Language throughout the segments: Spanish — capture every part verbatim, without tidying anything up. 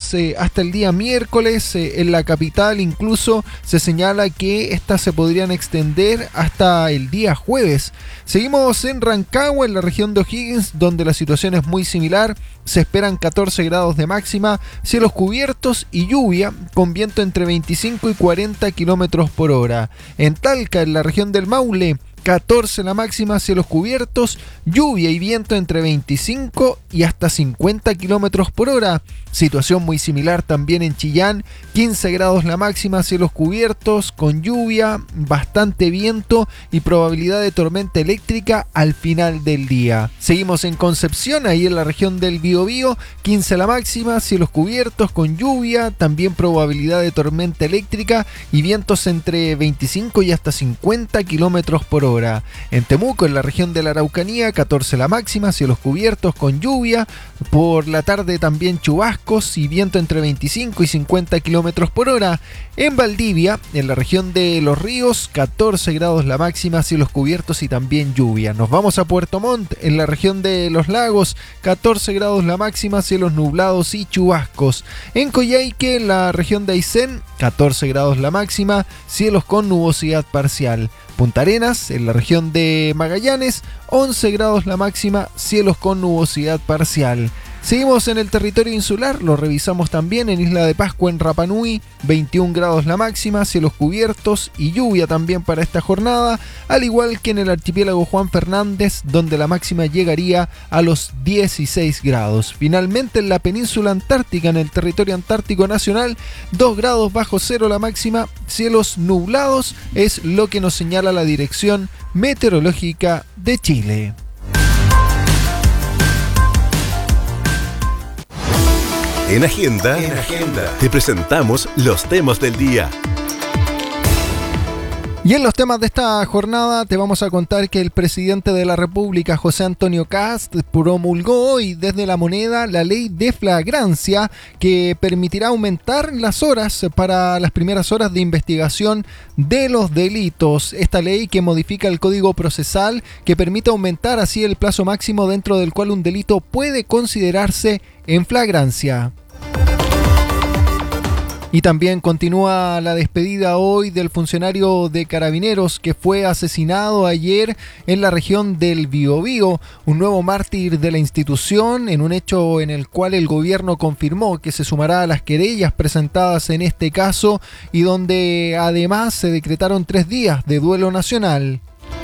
lluvias eh, hasta el día miércoles. Eh, en la capital incluso se señala que estas se podrían extender hasta el día jueves. Seguimos en Rancagua, en la región de O'Higgins, donde la situación es muy similar. Se esperan catorce grados de máxima, cielos cubiertos y lluvia, con viento entre veinticinco y cuarenta kilómetros por hora. En Talca, en la región del Maule, catorce la máxima, cielos cubiertos, lluvia y viento entre veinticinco y hasta cincuenta kilómetros por hora. Situación muy similar también en Chillán, quince grados la máxima, cielos cubiertos, con lluvia, bastante viento y probabilidad de tormenta eléctrica al final del día. Seguimos en Concepción, ahí en la región del Biobío, quince la máxima, cielos cubiertos, con lluvia, también probabilidad de tormenta eléctrica y vientos entre veinticinco y hasta cincuenta kilómetros por hora. En Temuco, en la región de la Araucanía, catorce la máxima, cielos cubiertos con lluvia, por la tarde también chubascos y viento entre veinticinco y cincuenta kilómetros por hora. En Valdivia, en la región de Los Ríos, catorce grados la máxima, cielos cubiertos y también lluvia. Nos vamos a Puerto Montt, en la región de Los Lagos, catorce grados la máxima, cielos nublados y chubascos. En Coyhaique, en la región de Aysén, catorce grados la máxima, cielos con nubosidad parcial. Punta Arenas, en la región de Magallanes, once grados la máxima, cielos con nubosidad parcial. Seguimos en el territorio insular, lo revisamos también en Isla de Pascua, en Rapa Nui, veintiún grados la máxima, cielos cubiertos y lluvia también para esta jornada, al igual que en el archipiélago Juan Fernández, donde la máxima llegaría a los dieciséis grados. Finalmente en la península antártica, en el territorio antártico nacional, dos grados bajo cero la máxima, cielos nublados, es lo que nos señala la Dirección Meteorológica de Chile. En Agenda, en Agenda, te presentamos los temas del día. Y en los temas de esta jornada te vamos a contar que el presidente de la República, José Antonio Kast, promulgó hoy desde La Moneda la ley de flagrancia que permitirá aumentar las horas para las primeras horas de investigación de los delitos. Esta ley que modifica el Código Procesal que permite aumentar así el plazo máximo dentro del cual un delito puede considerarse en flagrancia. Y también continúa la despedida hoy del funcionario de Carabineros que fue asesinado ayer en la región del Biobío, un nuevo mártir de la institución, en un hecho en el cual el gobierno confirmó que se sumará a las querellas presentadas en este caso y donde además se decretaron tres días de duelo nacional.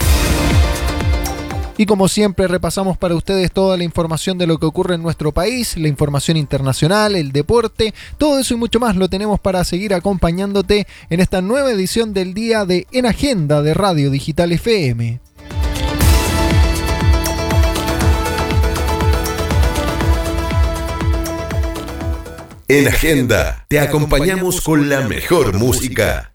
Y como siempre repasamos para ustedes toda la información de lo que ocurre en nuestro país, la información internacional, el deporte, todo eso y mucho más lo tenemos para seguir acompañándote en esta nueva edición del día de En Agenda de Radio Digital F M. En Agenda te acompañamos con la mejor música.